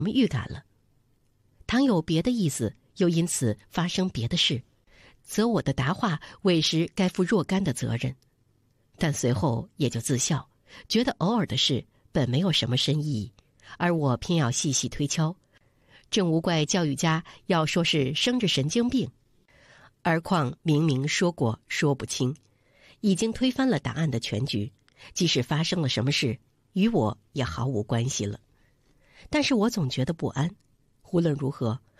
么预感了。倘有别的意思，又因此发生别的事，则我的答话委实该负若干的责任。但随后也就自笑，觉得偶尔的事本没有什么深意义，而我偏要细细推敲，正无怪教育家要说是生着神经病。而况明明说过说不清，已经推翻了答案的全局，即使发生了什么事，与我也毫无关系了。但是我总觉得不安。无论如何，